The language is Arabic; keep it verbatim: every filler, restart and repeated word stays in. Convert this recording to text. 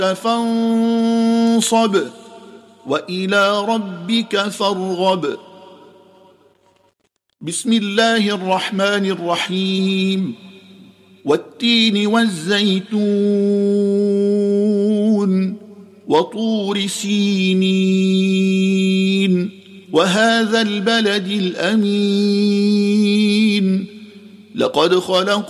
فانصب وإلى ربك فارغب. بسم الله الرحمن الرحيم. والتين والزيتون وطور سينين وهذا البلد الأمين لقد خلقنا